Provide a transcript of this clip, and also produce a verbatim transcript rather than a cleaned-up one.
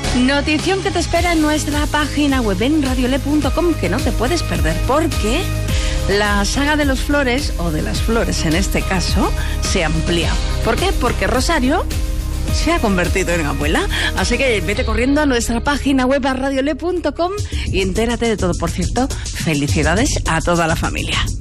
Notición que te espera en nuestra página web en radiole punto com, que no te puedes perder, porque la saga de los Flores, o de las Flores en este caso, se amplía. ¿Por qué? Porque Rosario se ha convertido en abuela. Así que vete corriendo a nuestra página web a radiole punto com y entérate de todo. Por cierto, felicidades a toda la familia.